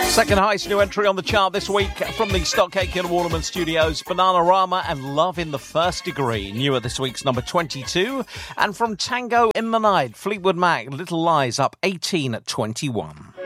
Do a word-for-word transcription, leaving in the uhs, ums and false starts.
Second highest new entry on the chart this week from the Stockcake and Waterman Studios, Bananarama and Love in the First Degree, new at this week's number twenty-two. And from Tango in the Night, Fleetwood Mac, Little Lies, up eighteen at twenty-one.